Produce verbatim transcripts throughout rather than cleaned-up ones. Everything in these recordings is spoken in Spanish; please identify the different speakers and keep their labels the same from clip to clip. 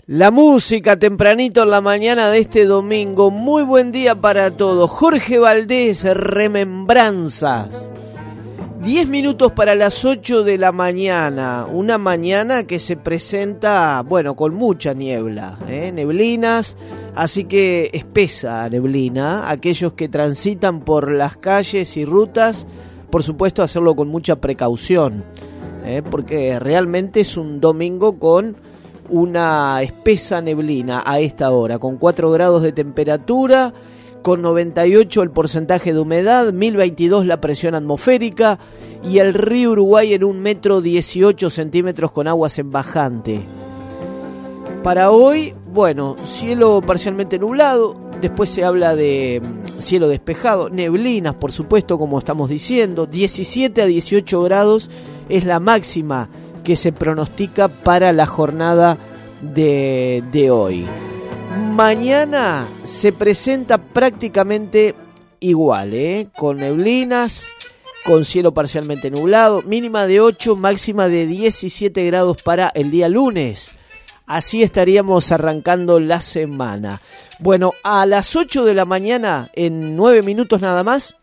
Speaker 1: La música tempranito en la mañana de este domingo. Muy buen día para todos. Jorge Valdés, Remembranzas. Diez minutos para las ocho de la mañana. Una mañana que se presenta, bueno, con mucha niebla, ¿eh? Neblinas, así que espesa neblina. Aquellos que transitan por las calles y rutas, por supuesto hacerlo con mucha precaución, ¿eh? Porque realmente es un domingo con una espesa neblina a esta hora, con cuatro grados de temperatura, con noventa y ocho el porcentaje de humedad, mil veintidós la presión atmosférica y el río Uruguay en un metro dieciocho centímetros con aguas en bajante. Para hoy, bueno, cielo parcialmente nublado, después se habla de cielo despejado, neblinas por supuesto como estamos diciendo, diecisiete a dieciocho grados es la máxima que se pronostica para la jornada de, de hoy. Mañana se presenta prácticamente igual, ¿eh? Con neblinas, con cielo parcialmente nublado, mínima de ocho, máxima de diecisiete grados para el día lunes. Así estaríamos arrancando la semana. Bueno, a las ocho de la mañana, en nueve minutos nada más,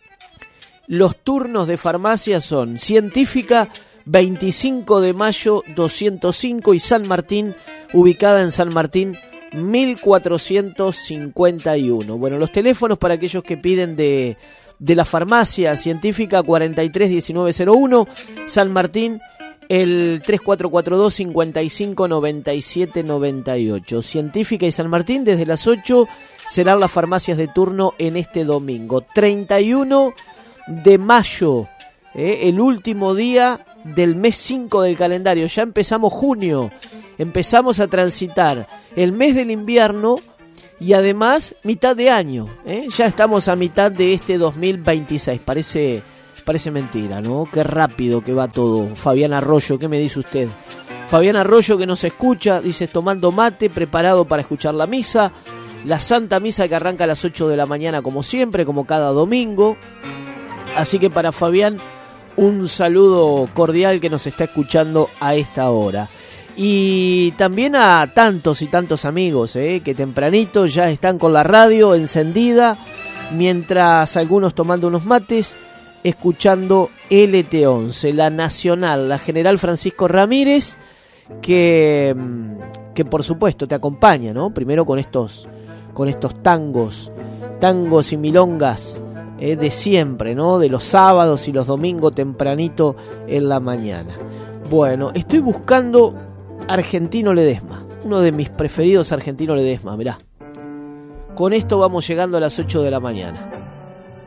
Speaker 1: los turnos de farmacia son Científica, veinticinco de mayo doscientos cinco y San Martín, ubicada en San Martín mil cuatrocientos cincuenta y uno. Bueno, los teléfonos para aquellos que piden de, de la farmacia Científica cuarenta y tres diecinueve cero uno, San Martín el tres cuatro cuatro dos cinco cinco nueve siete nueve ocho. Científica y San Martín desde las ocho serán las farmacias de turno en este domingo treinta y uno de mayo, eh, el último día del mes cinco del calendario. Ya empezamos junio, empezamos a transitar el mes del invierno y además mitad de año, ¿eh? Ya estamos a mitad de este dos mil veintiséis. Parece, parece mentira, ¿no? Qué rápido que va todo. Fabián Arroyo, ¿qué me dice usted? Fabián Arroyo que nos escucha, dice tomando mate, preparado para escuchar la misa, la Santa Misa que arranca a las ocho de la mañana como siempre, como cada domingo. Así que para Fabián, un saludo cordial que nos está escuchando a esta hora. Y también a tantos y tantos amigos eh, que tempranito ya están con la radio encendida, mientras algunos tomando unos mates, escuchando L T once, la nacional, la General Francisco Ramírez, que, que por supuesto te acompaña, ¿no? Primero con estos, con estos tangos, tangos y milongas, Eh, de siempre, ¿no? De los sábados y los domingos tempranito en la mañana. Bueno, estoy buscando Argentino Ledesma, uno de mis preferidos, Argentino Ledesma, mirá. Con esto vamos llegando a las ocho de la mañana.